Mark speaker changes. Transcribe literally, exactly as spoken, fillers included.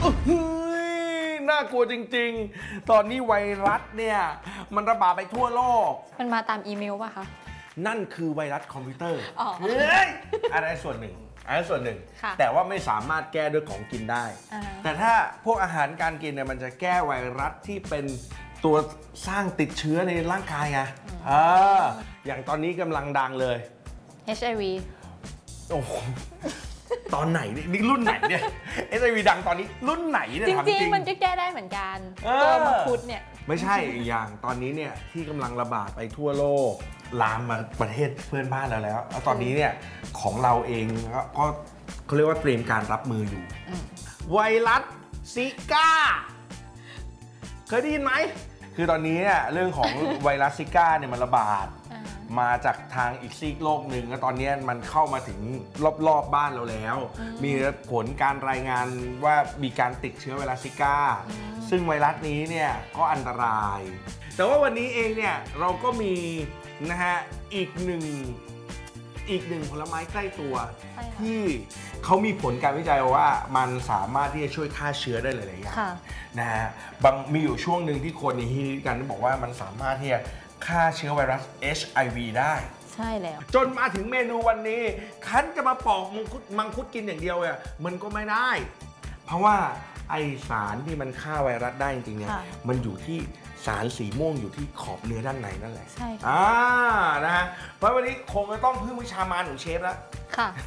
Speaker 1: น่ากลัวจริงๆตอนนี้ไวรัสเนี่ยมันระบาดไปทั่วโลก
Speaker 2: มันมาตามอีเมลป่ะคะ
Speaker 1: นั่นคือไวรัสคอมพิวเตอร์
Speaker 2: อ๋อ
Speaker 1: เฮ้ยอะไรส่วนหนึ่งอันนั้นส่วนหนึ่งแต่ว่าไม่สามารถแก้ด้วยของกินได้แต่ถ้าพวกอาหารการกินเนี่ยมันจะแก้ไวรัสที่เป็นตัวสร้างติดเชื้อในร่างกายไงอ่าอย่างตอนนี้กำลังดังเลย
Speaker 2: เอช ไอ วี
Speaker 1: โอ้โหตอนไหนนี่นี่รุ่นไหนเนี่ย เอช ไอ วี ดังตอนนี้รุ่นไหนเนี่ย
Speaker 2: จ
Speaker 1: ถามจ
Speaker 2: ริ
Speaker 1: ริ
Speaker 2: ง
Speaker 1: ง
Speaker 2: ๆมันก็แก้ได้เหมือนกัน
Speaker 1: เออ
Speaker 2: ตัวมังคุดเนี่ย
Speaker 1: ไม่ใช่อีกอย่างตอนนี้เนี่ยที่กำลังระบาดไปทั่วโลกลามมาประเทศเพื่อนบ้านเราแล้วแล้วตอนนี้เนี่ยของเราเองก็เขาเรียกว่าเตรียมการรับมืออยู่ไวรัสซิก้าเคยได้ยินไหมคือตอนนี้เนี่ยเรื่องของไวรัสซิก้าเนี่ยมันระบาดมาจากทางอีกซีกโลกหนึ่งแล้วตอนนี้มันเข้ามาถึงรอบๆบ้านเราแล้ว มีผลการรายงานว่ามีการติดเชื้อไวรัสซิก้าซึ่งไวรัสนี้เนี่ยก็อันตราย แต่ว่าวันนี้เองเนี่ยเราก็มีนะฮะอีกหนึ่งอีกหนึ่งผลไม้ใกล้ตัวที่เขามีผลการวิจัยว่ามันสามารถที่จะช่วยฆ่าเชื้อได้หลายๆอย่างนะฮะบางมีอยู่ช่วงหนึ่งที่คนฮิตกันบอกว่ามันสามารถที่จะฆ่าเชื้อไวรัส เอช ไอ วี ได้
Speaker 2: ใช่แล้ว
Speaker 1: จนมาถึงเมนูวันนี้คันจะมาปอกมังคุดมังคุดกินอย่างเดียวอ่ะมันก็ไม่ได้เพราะว่าไอสารที่มันฆ่าไวรัสได้จริงๆเนี่ยมันอยู่ที่สารสีม่วงอยู่ที่ขอบเนื้อด้านในนั่นแหละ
Speaker 2: ใช่
Speaker 1: อ่านะฮะเพราะวันนี้คงจะต้องพึ่งวิชามารของเชฟแล้ว
Speaker 2: ค่ะ